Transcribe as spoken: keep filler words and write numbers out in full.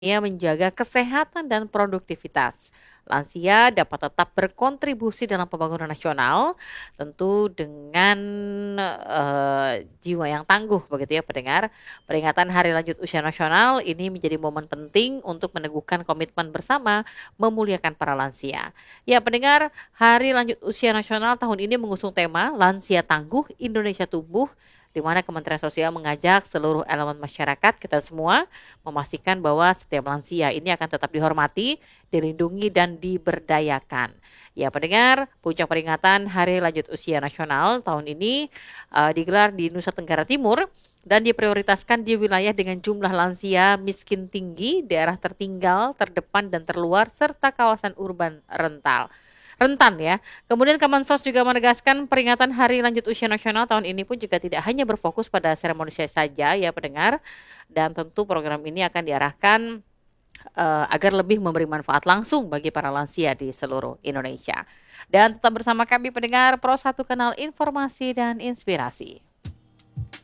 Ia menjaga kesehatan dan produktivitas. Lansia dapat tetap berkontribusi dalam pembangunan nasional, tentu dengan eh, jiwa yang tangguh, begitu ya pendengar. Peringatan Hari Lanjut Usia Nasional ini menjadi momen penting untuk meneguhkan komitmen bersama memuliakan para lansia. Ya pendengar, Hari Lanjut Usia Nasional tahun ini mengusung tema Lansia Tangguh Indonesia Tumbuh, di mana Kementerian Sosial mengajak seluruh elemen masyarakat kita semua memastikan bahwa setiap lansia ini akan tetap dihormati, dilindungi, dan diberdayakan. Ya pendengar, puncak peringatan Hari Lanjut Usia Nasional tahun ini uh, digelar di Nusa Tenggara Timur dan diprioritaskan di wilayah dengan jumlah lansia miskin tinggi, daerah tertinggal, terdepan, dan terluar, serta kawasan urban rental rentan ya. Kemudian Kemensos juga menegaskan peringatan Hari Lanjut Usia Nasional tahun ini pun juga tidak hanya berfokus pada seremoni saja ya pendengar, dan tentu program ini akan diarahkan eh, agar lebih memberi manfaat langsung bagi para lansia di seluruh Indonesia. Dan tetap bersama kami pendengar Pro satu Kanal Informasi dan Inspirasi.